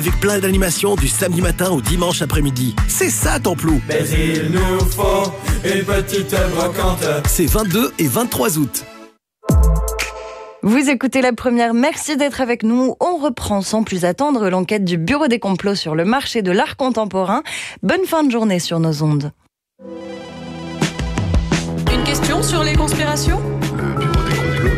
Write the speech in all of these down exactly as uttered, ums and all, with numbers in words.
Avec plein d'animations du samedi matin au dimanche après-midi. C'est ça, Templou. Mais il nous faut une petite brocante. C'est vingt-deux et vingt-trois août. Vous écoutez La Première, merci d'être avec nous. On reprend sans plus attendre l'enquête du Bureau des complots sur le marché de l'art contemporain. Bonne fin de journée sur nos ondes. Une question sur les conspirations ? Le Bureau des complots.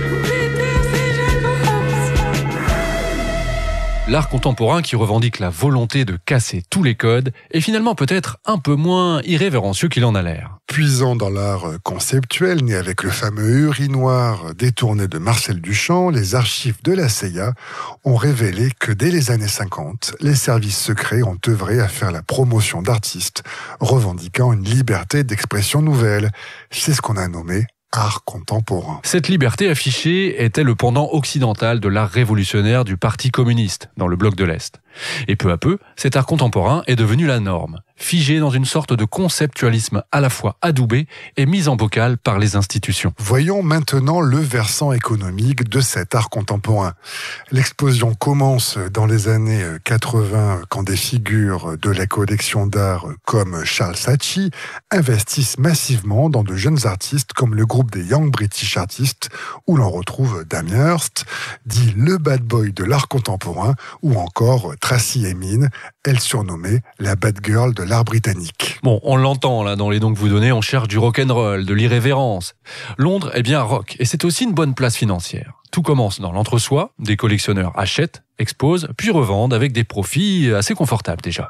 L'art contemporain qui revendique la volonté de casser tous les codes est finalement peut-être un peu moins irrévérencieux qu'il en a l'air. Puisant dans l'art conceptuel, né avec le fameux urinoir détourné de Marcel Duchamp, les archives de la C I A ont révélé que dès les années cinquante, les services secrets ont œuvré à faire la promotion d'artistes revendiquant une liberté d'expression nouvelle. C'est ce qu'on a nommé art contemporain. Cette liberté affichée était le pendant occidental de l'art révolutionnaire du Parti communiste dans le bloc de l'Est. Et peu à peu, cet art contemporain est devenu la norme, figé dans une sorte de conceptualisme à la fois adoubé et mis en bocal par les institutions. Voyons maintenant le versant économique de cet art contemporain. L'explosion commence dans les années quatre-vingts quand des figures de la collection d'art comme Charles Saatchi investissent massivement dans de jeunes artistes comme le groupe des Young British Artists où l'on retrouve Damien Hirst, dit le bad boy de l'art contemporain, ou encore Tracey Emin, elle surnommée la bad girl de l'art britannique. Bon, on l'entend là dans les noms que vous donnez, on cherche du rock'n'roll, de l'irrévérence. Londres est bien rock, et c'est aussi une bonne place financière. Tout commence dans l'entre-soi, des collectionneurs achètent, exposent, puis revendent avec des profits assez confortables déjà.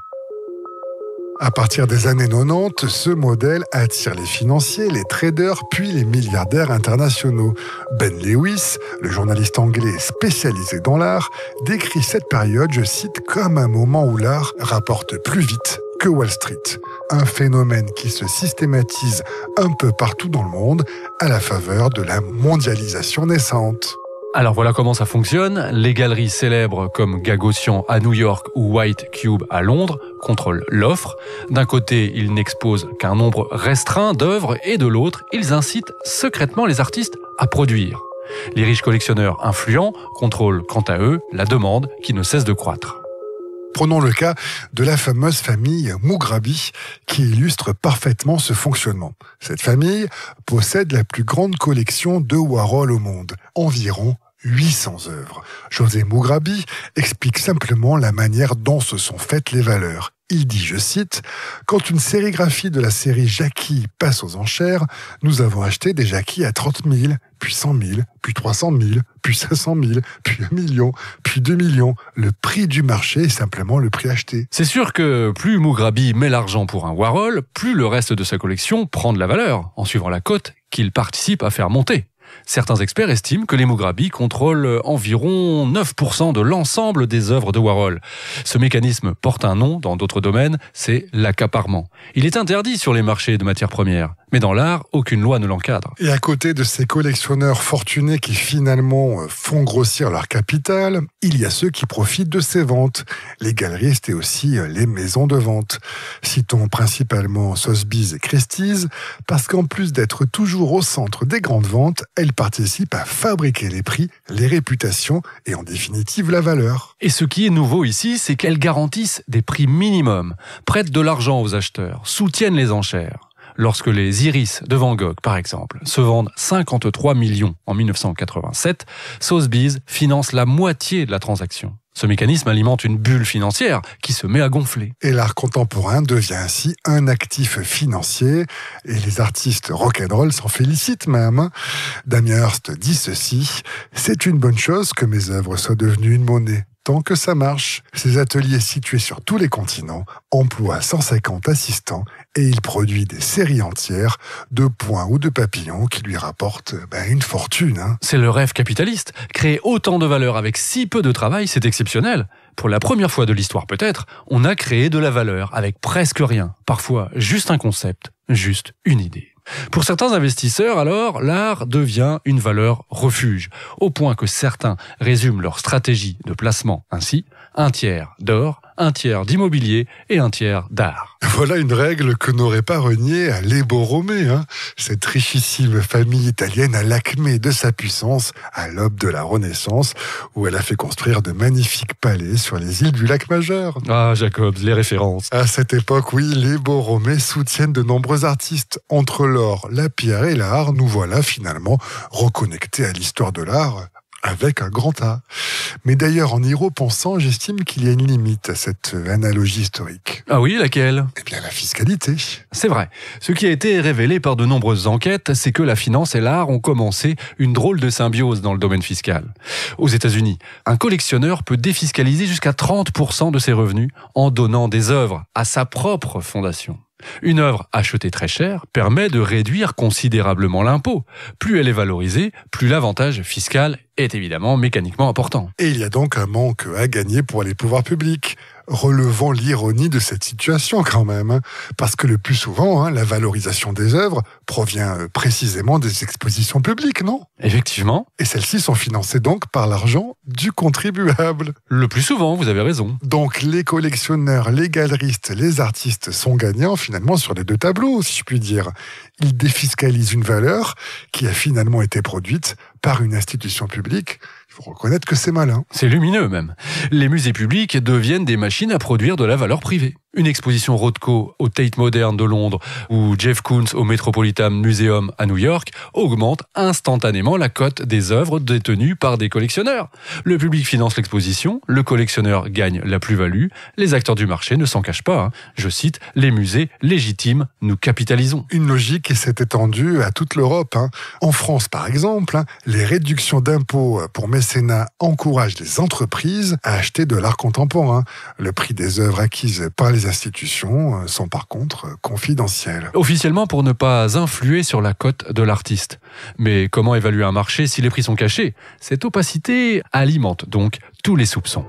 À partir des années quatre-vingt-dix, ce modèle attire les financiers, les traders, puis les milliardaires internationaux. Ben Lewis, le journaliste anglais spécialisé dans l'art, décrit cette période, je cite, comme un moment où l'art rapporte plus vite que Wall Street. Un phénomène qui se systématise un peu partout dans le monde à la faveur de la mondialisation naissante. Alors voilà comment ça fonctionne. Les galeries célèbres comme Gagosian à New York ou White Cube à Londres contrôlent l'offre. D'un côté, ils n'exposent qu'un nombre restreint d'œuvres et de l'autre, ils incitent secrètement les artistes à produire. Les riches collectionneurs influents contrôlent quant à eux la demande qui ne cesse de croître. Prenons le cas de la fameuse famille Mugrabi qui illustre parfaitement ce fonctionnement. Cette famille possède la plus grande collection de Warhol au monde, environ huit cents œuvres. José Mugrabi explique simplement la manière dont se sont faites les valeurs. Il dit, je cite, « Quand une sérigraphie de la série Jackie passe aux enchères, nous avons acheté des Jackie à trente mille, puis cent mille, puis trois cent mille, puis cinq cent mille, puis un million, puis deux millions. Le prix du marché est simplement le prix acheté. » C'est sûr que plus Mugrabi met l'argent pour un Warhol, plus le reste de sa collection prend de la valeur, en suivant la cote qu'il participe à faire monter. Certains experts estiment que les Mugrabi contrôlent environ neuf pour cent de l'ensemble des œuvres de Warhol. Ce mécanisme porte un nom dans d'autres domaines, c'est l'accaparement. Il est interdit sur les marchés de matières premières, mais dans l'art, aucune loi ne l'encadre. Et à côté de ces collectionneurs fortunés qui finalement font grossir leur capital, il y a ceux qui profitent de ces ventes, les galeristes et aussi les maisons de vente. Citons principalement Sotheby's et Christie's, parce qu'en plus d'être toujours au centre des grandes ventes, elles participent à fabriquer les prix, les réputations et en définitive la valeur. Et ce qui est nouveau ici, c'est qu'elles garantissent des prix minimums, prêtent de l'argent aux acheteurs, soutiennent les enchères. Lorsque les Iris de Van Gogh, par exemple, se vendent cinquante-trois millions en mille neuf cent quatre-vingt-sept, Sotheby's finance la moitié de la transaction. Ce mécanisme alimente une bulle financière qui se met à gonfler. Et l'art contemporain devient ainsi un actif financier, et les artistes rock'n'roll s'en félicitent même. Damien Hirst dit ceci, « C'est une bonne chose que mes œuvres soient devenues une monnaie. Tant que ça marche, ces ateliers situés sur tous les continents emploient cent cinquante assistants et il produit des séries entières de points ou de papillons qui lui rapportent ben, une fortune. Hein. C'est le rêve capitaliste. Créer autant de valeur avec si peu de travail, c'est exceptionnel. Pour la première fois de l'histoire peut-être, on a créé de la valeur avec presque rien. Parfois juste un concept, juste une idée. Pour certains investisseurs, alors, l'art devient une valeur refuge, au point que certains résument leur stratégie de placement ainsi, un tiers d'or, un tiers d'immobilier et un tiers d'art. Voilà une règle que n'aurait pas reniée Les Borromée, hein. Cette richissime famille italienne à l'acmé de sa puissance à l'aube de la Renaissance, où elle a fait construire de magnifiques palais sur les îles du lac Majeur. Ah, Jacobs, les références. À cette époque, oui, les Borromée soutiennent de nombreux artistes. Entre l'or, la pierre et l'art, nous voilà finalement reconnectés à l'histoire de l'art avec un grand A. Mais d'ailleurs, en y repensant, j'estime qu'il y a une limite à cette analogie historique. Ah oui, laquelle ? Eh bien, la fiscalité. C'est vrai. Ce qui a été révélé par de nombreuses enquêtes, c'est que la finance et l'art ont commencé une drôle de symbiose dans le domaine fiscal. Aux États-Unis, un collectionneur peut défiscaliser jusqu'à trente pour cent de ses revenus en donnant des œuvres à sa propre fondation. Une œuvre achetée très cher permet de réduire considérablement l'impôt. Plus elle est valorisée, plus l'avantage fiscal est évidemment mécaniquement important. Et il y a donc un manque à gagner pour les pouvoirs publics, relevant l'ironie de cette situation quand même. Hein, parce que le plus souvent, hein, la valorisation des œuvres provient euh, précisément des expositions publiques, non ? Effectivement. Et celles-ci sont financées donc par l'argent du contribuable. Le plus souvent, vous avez raison. Donc les collectionneurs, les galeristes, les artistes sont gagnants finalement sur les deux tableaux, si je puis dire. Ils défiscalisent une valeur qui a finalement été produite par une institution publique. Il faut reconnaître que c'est malin. C'est lumineux même. Les musées publics deviennent des machines à produire de la valeur privée. Une exposition Rothko au Tate Modern de Londres ou Jeff Koons au Metropolitan Museum à New York augmente instantanément la cote des œuvres détenues par des collectionneurs. Le public finance l'exposition, le collectionneur gagne la plus-value, les acteurs du marché ne s'en cachent pas. Hein. Je cite, les musées légitimes, nous capitalisons. Une logique qui s'est étendue à toute l'Europe. Hein. En France, par exemple, hein, les réductions d'impôts pour mécénat encouragent les entreprises à acheter de l'art contemporain. Le prix des œuvres acquises par les institutions sont par contre confidentielles. Officiellement pour ne pas influer sur la cote de l'artiste. Mais comment évaluer un marché si les prix sont cachés ? Cette opacité alimente donc tous les soupçons.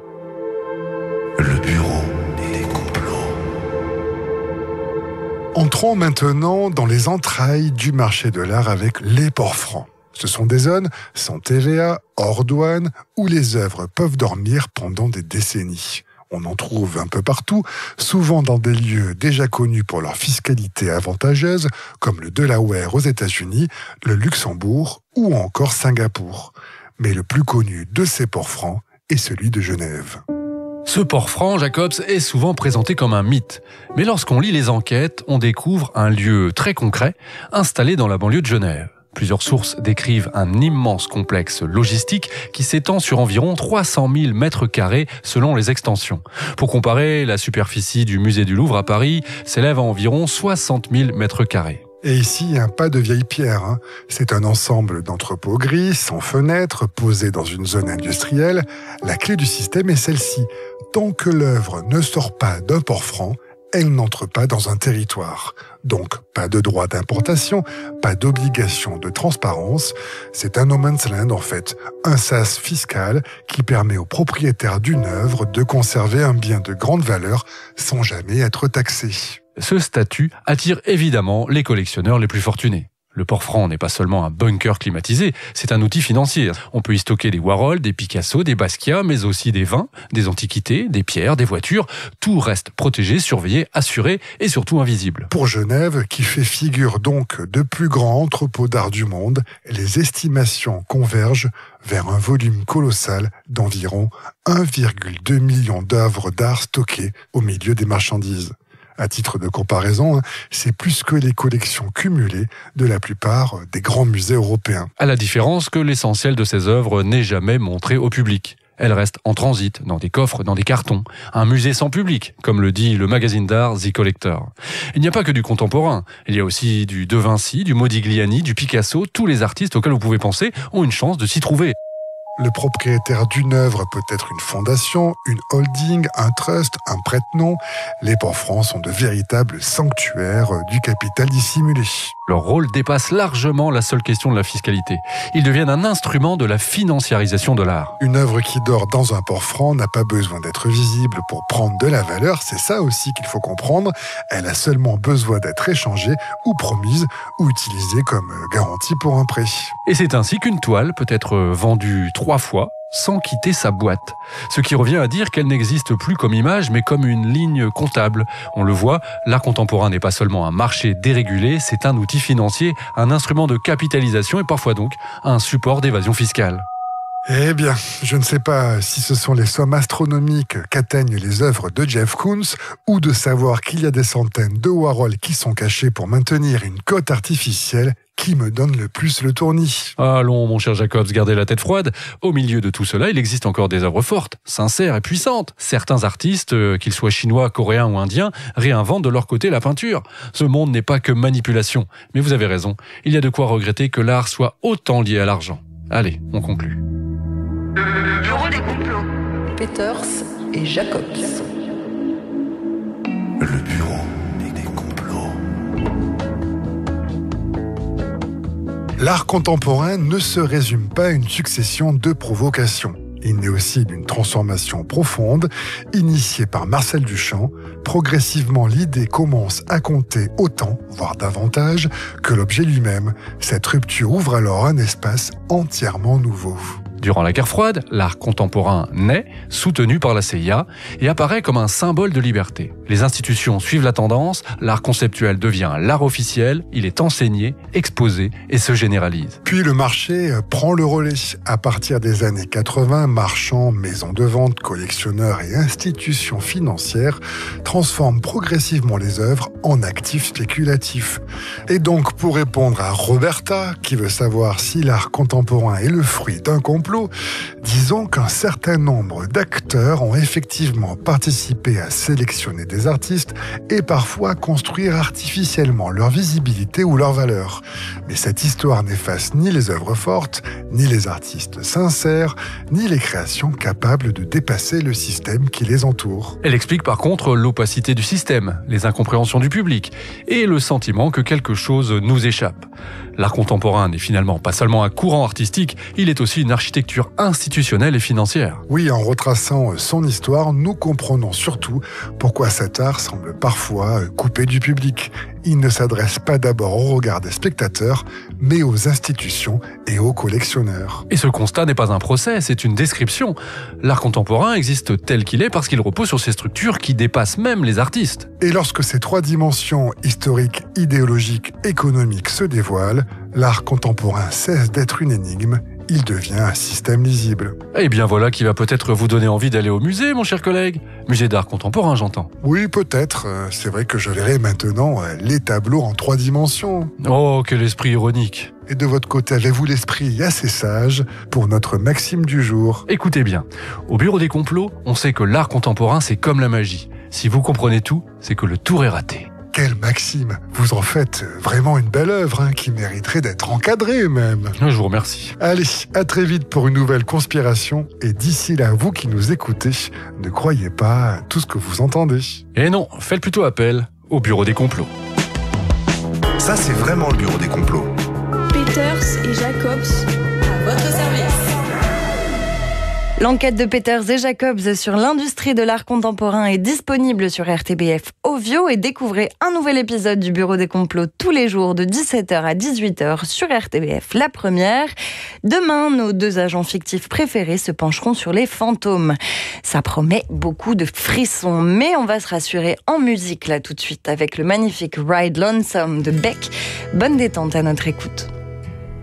Le bureau des complots. Entrons maintenant dans les entrailles du marché de l'art avec les ports francs. Ce sont des zones sans T V A, hors douane, où les œuvres peuvent dormir pendant des décennies. On en trouve un peu partout, souvent dans des lieux déjà connus pour leur fiscalité avantageuse, comme le Delaware aux États-Unis, le Luxembourg ou encore Singapour. Mais le plus connu de ces ports francs est celui de Genève. Ce port franc, Jacobs, est souvent présenté comme un mythe. Mais lorsqu'on lit les enquêtes, on découvre un lieu très concret, installé dans la banlieue de Genève. Plusieurs sources décrivent un immense complexe logistique qui s'étend sur environ trois cent mille mètres carrés selon les extensions. Pour comparer, la superficie du musée du Louvre à Paris s'élève à environ soixante mille mètres carrés. Et ici, un pas de vieille pierre. Hein. C'est un ensemble d'entrepôts gris, sans fenêtres, posés dans une zone industrielle. La clé du système est celle-ci. Tant que l'œuvre ne sort pas d'un port franc, elle n'entre pas dans un territoire. Donc, pas de droit d'importation, pas d'obligation de transparence. C'est un no man's land, en fait. Un sas fiscal qui permet aux propriétaires d'une œuvre de conserver un bien de grande valeur sans jamais être taxé. Ce statut attire évidemment les collectionneurs les plus fortunés. Le port franc n'est pas seulement un bunker climatisé, c'est un outil financier. On peut y stocker des Warhol, des Picasso, des Basquiat, mais aussi des vins, des antiquités, des pierres, des voitures. Tout reste protégé, surveillé, assuré et surtout invisible. Pour Genève, qui fait figure donc de plus grand entrepôt d'art du monde, les estimations convergent vers un volume colossal d'environ un virgule deux million d'œuvres d'art stockées au milieu des marchandises. À titre de comparaison, c'est plus que les collections cumulées de la plupart des grands musées européens. À la différence que l'essentiel de ces œuvres n'est jamais montré au public. Elles restent en transit, dans des coffres, dans des cartons. Un musée sans public, comme le dit le magazine d'art The Collector. Il n'y a pas que du contemporain. Il y a aussi du De Vinci, du Modigliani, du Picasso. Tous les artistes auxquels vous pouvez penser ont une chance de s'y trouver. Le propriétaire d'une œuvre peut être une fondation, une holding, un trust, un prête-nom. Les ports francs sont de véritables sanctuaires du capital dissimulé. Leur rôle dépasse largement la seule question de la fiscalité. Ils deviennent un instrument de la financiarisation de l'art. Une œuvre qui dort dans un port franc n'a pas besoin d'être visible pour prendre de la valeur. C'est ça aussi qu'il faut comprendre. Elle a seulement besoin d'être échangée ou promise ou utilisée comme garantie pour un prêt. Et c'est ainsi qu'une toile peut être vendue trois fois sans quitter sa boîte. Ce qui revient à dire qu'elle n'existe plus comme image, mais comme une ligne comptable. On le voit, l'art contemporain n'est pas seulement un marché dérégulé, c'est un outil financier, un instrument de capitalisation et parfois donc un support d'évasion fiscale. Eh bien, je ne sais pas si ce sont les sommes astronomiques qu'atteignent les œuvres de Jeff Koons ou de savoir qu'il y a des centaines de Warhol qui sont cachés pour maintenir une cote artificielle qui me donne le plus le tournis. Allons, mon cher Jacobs, gardez la tête froide. Au milieu de tout cela, il existe encore des œuvres fortes, sincères et puissantes. Certains artistes, qu'ils soient chinois, coréens ou indiens, réinventent de leur côté la peinture. Ce monde n'est pas que manipulation. Mais vous avez raison, il y a de quoi regretter que l'art soit autant lié à l'argent. Allez, on conclut. Le bureau des complots. Peters et Jacobs. Le bureau des complots. L'art contemporain ne se résume pas à une succession de provocations. Il naît aussi d'une transformation profonde, initiée par Marcel Duchamp. Progressivement, l'idée commence à compter autant, voire davantage, que l'objet lui-même. Cette rupture ouvre alors un espace entièrement nouveau. Durant la guerre froide, l'art contemporain naît, soutenu par la C I A, et apparaît comme un symbole de liberté. Les institutions suivent la tendance, l'art conceptuel devient l'art officiel, il est enseigné, exposé et se généralise. Puis le marché prend le relais. À partir des années quatre-vingts, marchands, maisons de vente, collectionneurs et institutions financières transforment progressivement les œuvres en actifs spéculatifs. Et donc, pour répondre à Roberta, qui veut savoir si l'art contemporain est le fruit d'un complot, disons qu'un certain nombre d'acteurs ont effectivement participé à sélectionner des artistes et parfois construire artificiellement leur visibilité ou leur valeur. Mais cette histoire n'efface ni les œuvres fortes, ni les artistes sincères, ni les créations capables de dépasser le système qui les entoure. Elle explique par contre l'opacité du système, les incompréhensions du public et le sentiment que quelque chose nous échappe. L'art contemporain n'est finalement pas seulement un courant artistique, il est aussi une architecture institutionnelle et financière. Oui, en retraçant son histoire, nous comprenons surtout pourquoi cet art semble parfois coupé du public. Il ne s'adresse pas d'abord au regard des spectateurs, mais aux institutions et aux collectionneurs. Et ce constat n'est pas un procès, c'est une description. L'art contemporain existe tel qu'il est parce qu'il repose sur ces structures qui dépassent même les artistes. Et lorsque ces trois dimensions historiques, idéologiques, économiques se dévoilent, l'art contemporain cesse d'être une énigme, il devient un système lisible. Et bien voilà qui va peut-être vous donner envie d'aller au musée, mon cher collègue. Musée d'art contemporain, j'entends. Oui, peut-être. C'est vrai que je verrai maintenant les tableaux en trois dimensions. Oh, quel esprit ironique. Et de votre côté, avez-vous l'esprit assez sage pour notre maxime du jour? Écoutez bien, au bureau des complots, on sait que l'art contemporain, c'est comme la magie. Si vous comprenez tout, c'est que le tour est raté. Quelle maxime! Vous en faites vraiment une belle œuvre hein, qui mériterait d'être encadrée même. Je vous remercie. Allez, à très vite pour une nouvelle conspiration. Et d'ici là, vous qui nous écoutez, ne croyez pas à tout ce que vous entendez. Et non, faites plutôt appel au bureau des complots. Ça, c'est vraiment le bureau des complots. Peters et Jacobs, à votre service. L'enquête de Peters et Jacobs sur l'industrie de l'art contemporain est disponible sur R T B F Ovio et découvrez un nouvel épisode du Bureau des complots tous les jours de dix-sept heures à dix-huit heures sur R T B F La Première. Demain, nos deux agents fictifs préférés se pencheront sur les fantômes. Ça promet beaucoup de frissons, mais on va se rassurer en musique là tout de suite avec le magnifique Ride Lonesome de Beck. Bonne détente à notre écoute.